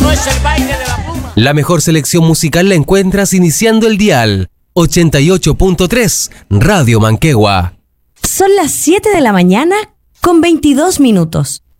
no es el baile de la pluma. La mejor selección musical la encuentras iniciando el dial. 88.3 Radio Manquehue. Son las 7 de la mañana con 22 minutos.